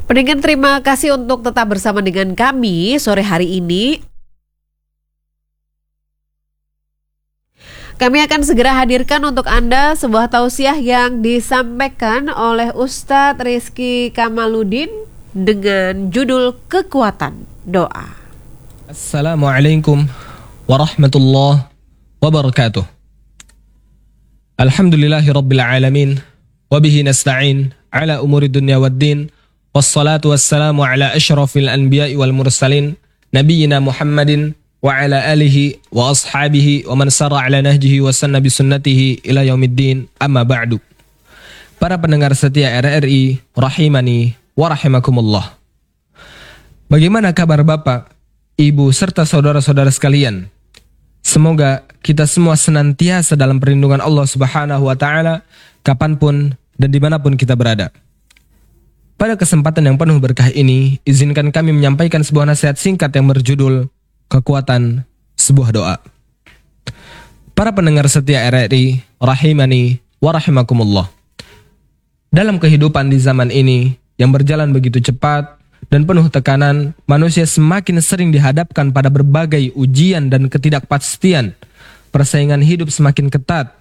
Pendengar, terima kasih untuk tetap bersama dengan kami sore hari ini. Kami akan segera hadirkan untuk Anda sebuah tausiah yang disampaikan oleh Ustadz Rizky Kamaludin dengan judul Kekuatan Doa. Assalamualaikum warahmatullahi wabarakatuh. Alhamdulillahi rabbil alamin, wabihi nasta'in ala umuri dunya waddin, wassalatu wassalamu ala ashrafil anbiya'i wal mursalin, nabiyyina Muhammadin wa ala alihi wa ashabihi wa man sara ala nahjihi wa sanna bisunnatihi ila yaumiddin, amma ba'du. Para pendengar setia RRI rahimani wa rahimakumullah. Bagaimana kabar Bapak, Ibu serta saudara-saudara sekalian? Semoga kita semua senantiasa dalam perlindungan Allah Subhanahu wa taala kapanpun dan dimanapun kita berada. Pada kesempatan yang penuh berkah ini, izinkan kami menyampaikan sebuah nasihat singkat yang berjudul Kekuatan Sebuah Doa. Para pendengar setia RRI rahimani wa rahimakumullah. Dalam kehidupan di zaman ini yang berjalan begitu cepat dan penuh tekanan, manusia semakin sering dihadapkan pada berbagai ujian dan ketidakpastian. Persaingan hidup semakin ketat,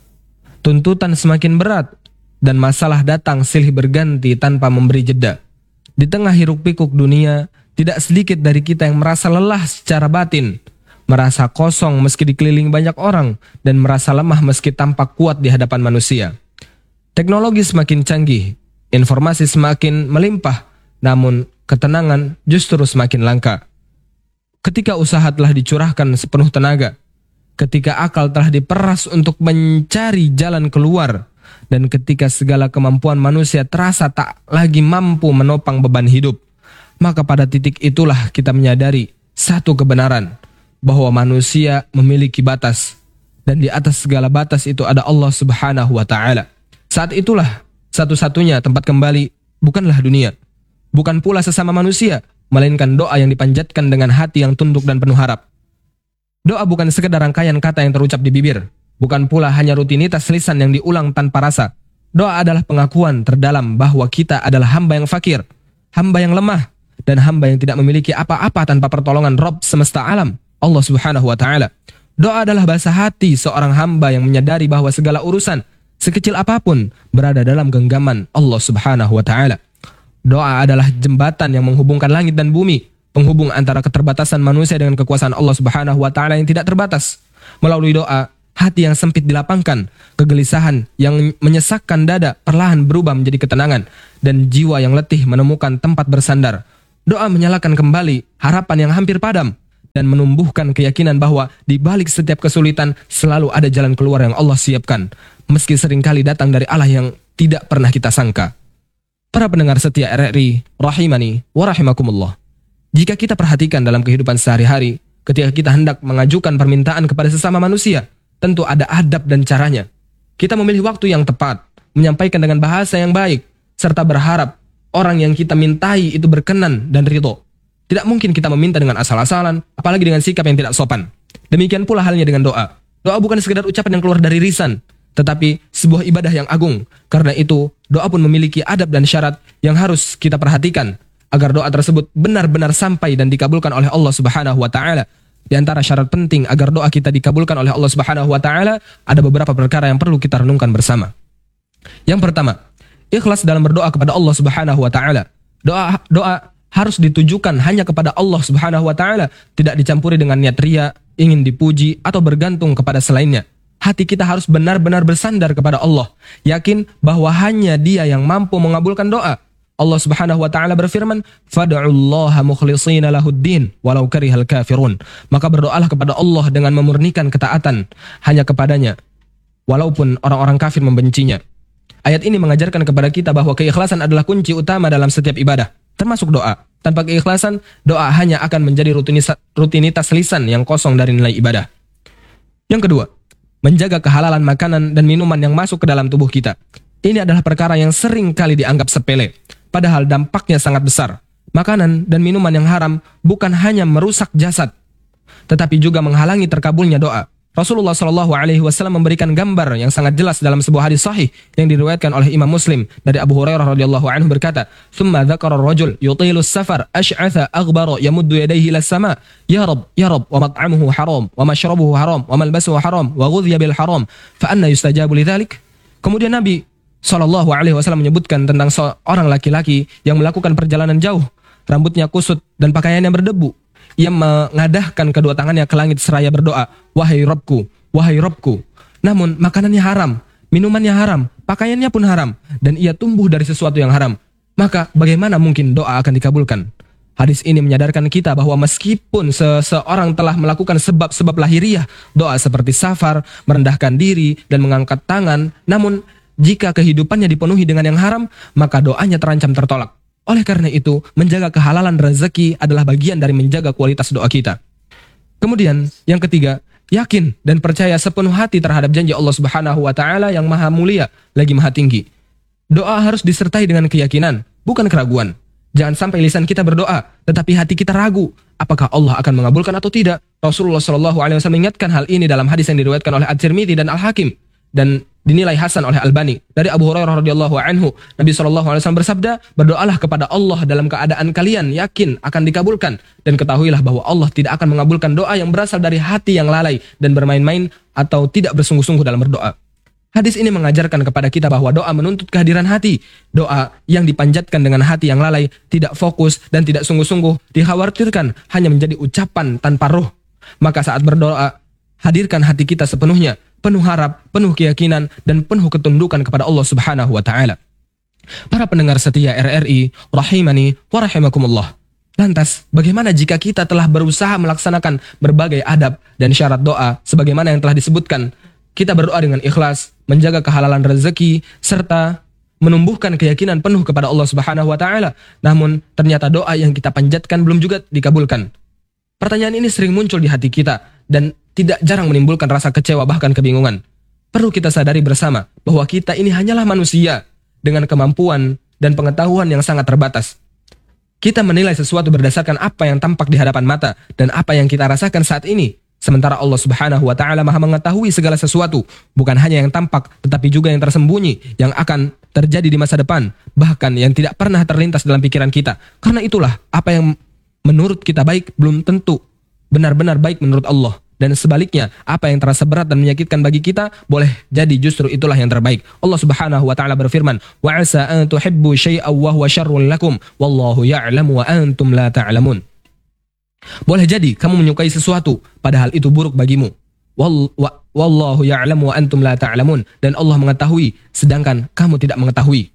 tuntutan semakin berat, dan masalah datang silih berganti tanpa memberi jeda. Di tengah hiruk-pikuk dunia, tidak sedikit dari kita yang merasa lelah secara batin, merasa kosong meski dikelilingi banyak orang, dan merasa lemah meski tampak kuat di hadapan manusia. Teknologi semakin canggih, informasi semakin melimpah, namun ketenangan justru semakin langka. Ketika usaha telah dicurahkan sepenuh tenaga, ketika akal telah diperas untuk mencari jalan keluar, dan ketika segala kemampuan manusia terasa tak lagi mampu menopang beban hidup, maka pada titik itulah kita menyadari satu kebenaran, bahwa manusia memiliki batas, dan di atas segala batas itu ada Allah Subhanahu wa taala. Saat itulah satu-satunya tempat kembali bukanlah dunia, bukan pula sesama manusia, melainkan doa yang dipanjatkan dengan hati yang tunduk dan penuh harap. Doa bukan sekedar rangkaian kata yang terucap di bibir, bukan pula hanya rutinitas lisan yang diulang tanpa rasa. Doa adalah pengakuan terdalam bahwa kita adalah hamba yang fakir, hamba yang lemah, dan hamba yang tidak memiliki apa-apa tanpa pertolongan Rabb semesta alam, Allah Subhanahu wa taala. Doa adalah bahasa hati seorang hamba yang menyadari bahwa segala urusan, sekecil apapun, berada dalam genggaman Allah Subhanahu wa taala. Doa adalah jembatan yang menghubungkan langit dan bumi, penghubung antara keterbatasan manusia dengan kekuasaan Allah Subhanahu wa taala yang tidak terbatas. Melalui doa, hati yang sempit dilapangkan, kegelisahan yang menyesakkan dada perlahan berubah menjadi ketenangan, dan jiwa yang letih menemukan tempat bersandar. Doa menyalakan kembali harapan yang hampir padam, dan menumbuhkan keyakinan bahwa di balik setiap kesulitan selalu ada jalan keluar yang Allah siapkan, meski seringkali datang dari Allah yang tidak pernah kita sangka. Para pendengar setia RRI rahimani wa rahimakumullah. Jika kita perhatikan dalam kehidupan sehari-hari, ketika kita hendak mengajukan permintaan kepada sesama manusia, tentu ada adab dan caranya. Kita memilih waktu yang tepat, menyampaikan dengan bahasa yang baik, serta berharap orang yang kita mintai itu berkenan dan ridho. Tidak mungkin kita meminta dengan asal-asalan, apalagi dengan sikap yang tidak sopan. Demikian pula halnya dengan doa. Doa bukan sekedar ucapan yang keluar dari lisan, tetapi sebuah ibadah yang agung. Karena itu, doa pun memiliki adab dan syarat yang harus kita perhatikan, agar doa tersebut benar-benar sampai dan dikabulkan oleh Allah Subhanahu wa taala. Di antara syarat penting agar doa kita dikabulkan oleh Allah Subhanahu wa taala, ada beberapa perkara yang perlu kita renungkan bersama. Yang pertama, ikhlas dalam berdoa kepada Allah Subhanahu wa taala. Doa harus ditujukan hanya kepada Allah Subhanahu wa taala, tidak dicampuri dengan niat riya, ingin dipuji atau bergantung kepada selainnya. Hati kita harus benar-benar bersandar kepada Allah, yakin bahwa hanya Dia yang mampu mengabulkan doa. Allah Subhanahu wa taala berfirman, "Fad'ullaha mukhlishina lahuddin walau karihal kafirun." Maka berdoalah kepada Allah dengan memurnikan ketaatan hanya kepadanya, walaupun orang-orang kafir membencinya. Ayat ini mengajarkan kepada kita bahwa keikhlasan adalah kunci utama dalam setiap ibadah, termasuk doa. Tanpa keikhlasan, doa hanya akan menjadi rutinitas lisan yang kosong dari nilai ibadah. Yang kedua, menjaga kehalalan makanan dan minuman yang masuk ke dalam tubuh kita. Ini adalah perkara yang sering kali dianggap sepele, padahal dampaknya sangat besar. Makanan dan minuman yang haram bukan hanya merusak jasad, tetapi juga menghalangi terkabulnya doa. Rasulullah Shallallahu Alaihi Wasallam memberikan gambar yang sangat jelas dalam sebuah hadis sahih yang diriwayatkan oleh Imam Muslim dari Abu Hurairah radhiyallahu anhu berkata, "Tsumma dzakara ar-rajul yutilu as-safar ash'atha aghbara yamuddu yadayhi ila as-sama' ya Rabb wa mat'amuhu haram wa mashrabuhu haram wa malbasuhu haram wa ghudhiya bil haram fa anna yustajabu lidzalik." Kemudian Nabi Shallallahu Alaihi Wasallam menyebutkan tentang seorang laki-laki yang melakukan perjalanan jauh, rambutnya kusut dan pakaiannya berdebu. Ia mengadahkan kedua tangannya ke langit seraya berdoa, wahai Robku. Namun makanannya haram, minumannya haram, pakaiannya pun haram, dan ia tumbuh dari sesuatu yang haram. Maka bagaimana mungkin doa akan dikabulkan? Hadis ini menyadarkan kita bahwa meskipun seseorang telah melakukan sebab-sebab lahiriah, doa seperti safar, merendahkan diri, dan mengangkat tangan, namun jika kehidupannya dipenuhi dengan yang haram, maka doanya terancam tertolak. Oleh karena itu, menjaga kehalalan rezeki adalah bagian dari menjaga kualitas doa kita. Kemudian, yang ketiga, yakin dan percaya sepenuh hati terhadap janji Allah Subhanahu wa Ta'ala yang maha mulia lagi maha tinggi. Doa harus disertai dengan keyakinan, bukan keraguan. Jangan sampai lisan kita berdoa, tetapi hati kita ragu, apakah Allah akan mengabulkan atau tidak. Rasulullah SAW mengingatkan hal ini dalam hadis yang diriwayatkan oleh At-Tirmidzi dan Al-Hakim, dan dinilai hasan oleh Albani. Dari Abu Hurairah radhiyallahu anhu, Nabi SAW bersabda, berdoalah kepada Allah dalam keadaan kalian yakin akan dikabulkan, dan ketahuilah bahwa Allah tidak akan mengabulkan doa yang berasal dari hati yang lalai dan bermain-main atau tidak bersungguh-sungguh dalam berdoa. Hadis ini mengajarkan kepada kita bahwa doa menuntut kehadiran hati. Doa yang dipanjatkan dengan hati yang lalai, tidak fokus dan tidak sungguh-sungguh, dikhawatirkan hanya menjadi ucapan tanpa ruh. Maka saat berdoa, hadirkan hati kita sepenuhnya, penuh harap, penuh keyakinan, dan penuh ketundukan kepada Allah Subhanahu wa Ta'ala. Para pendengar setia RRI, rahimani wa rahimakumullah. Lantas, bagaimana jika kita telah berusaha melaksanakan berbagai adab dan syarat doa sebagaimana yang telah disebutkan? Kita berdoa dengan ikhlas, menjaga kehalalan rezeki, serta menumbuhkan keyakinan penuh kepada Allah Subhanahu wa Ta'ala. Namun, ternyata doa yang kita panjatkan belum juga dikabulkan. Pertanyaan ini sering muncul di hati kita dan tidak jarang menimbulkan rasa kecewa bahkan kebingungan. Perlu kita sadari bersama bahwa kita ini hanyalah manusia dengan kemampuan dan pengetahuan yang sangat terbatas. Kita menilai sesuatu berdasarkan apa yang tampak di hadapan mata dan apa yang kita rasakan saat ini. Sementara Allah Subhanahu wa Ta'ala maha mengetahui segala sesuatu, bukan hanya yang tampak tetapi juga yang tersembunyi, yang akan terjadi di masa depan, bahkan yang tidak pernah terlintas dalam pikiran kita. Karena itulah apa yang menurut kita baik belum tentu benar-benar baik menurut Allah. Dan sebaliknya, apa yang terasa berat dan menyakitkan bagi kita, boleh jadi justru itulah yang terbaik. Allah Subhanahu wa Ta'ala berfirman, "Wa 'asa an tuhibbu syai'an wa huwa syarrun lakum, wallahu ya'lamu wa antum la ta'lamun." Boleh jadi kamu menyukai sesuatu, padahal itu buruk bagimu. Wallahu ya'lamu wa antum la ta'lamun. Dan Allah mengetahui, sedangkan kamu tidak mengetahui.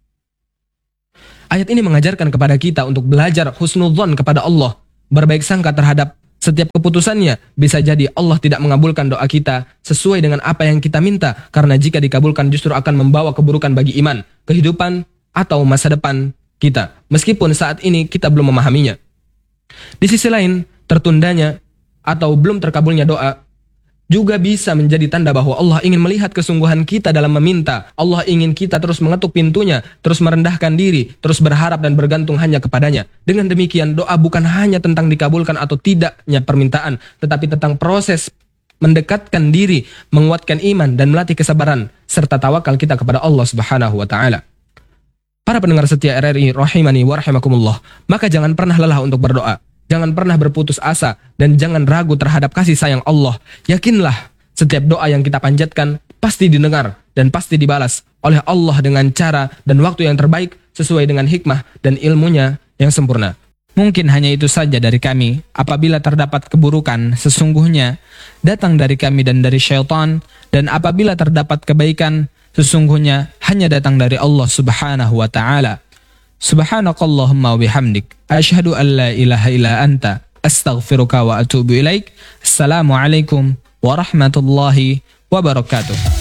Ayat ini mengajarkan kepada kita untuk belajar husnudzon kepada Allah, berbaik sangka terhadap setiap keputusannya. Bisa jadi Allah tidak mengabulkan doa kita sesuai dengan apa yang kita minta, karena jika dikabulkan justru akan membawa keburukan bagi iman, kehidupan, atau masa depan kita, meskipun saat ini kita belum memahaminya. Di sisi lain, tertundanya atau belum terkabulnya doa juga bisa menjadi tanda bahwa Allah ingin melihat kesungguhan kita dalam meminta. Allah ingin kita terus mengetuk pintunya, terus merendahkan diri, terus berharap dan bergantung hanya kepadanya. Dengan demikian, doa bukan hanya tentang dikabulkan atau tidaknya permintaan, tetapi tentang proses mendekatkan diri, menguatkan iman, dan melatih kesabaran, serta tawakal kita kepada Allah Subhanahu wa Ta'ala. Para pendengar setia RRI, rahimani wa rahimakumullah, maka jangan pernah lelah untuk berdoa. Jangan pernah berputus asa dan jangan ragu terhadap kasih sayang Allah. Yakinlah setiap doa yang kita panjatkan pasti didengar dan pasti dibalas oleh Allah dengan cara dan waktu yang terbaik sesuai dengan hikmah dan ilmunya yang sempurna. Mungkin hanya itu saja dari kami. Apabila terdapat keburukan, sesungguhnya datang dari kami dan dari syaitan. Dan apabila terdapat kebaikan, sesungguhnya hanya datang dari Allah Subhanahu wa Ta'ala. Subhanakallahumma wa bihamdik, asyhadu an la ilaha illa anta, astaghfiruka wa atubu ilaik. Assalamualaikum warahmatullahi wabarakatuh.